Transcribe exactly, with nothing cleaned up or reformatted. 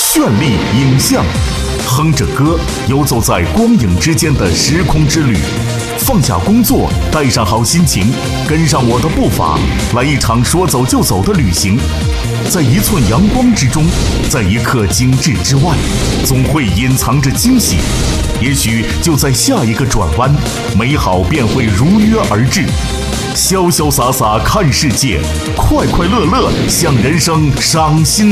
绚丽影像，哼着歌，游走在光影之间的时空之旅。放下工作，带上好心情，跟上我的步伐，来一场说走就走的旅行。在一寸阳光之中，在一刻精致之外，总会隐藏着惊喜。也许就在下一个转弯，美好便会如约而至。潇潇洒洒看世界，快快乐乐向人生赏心。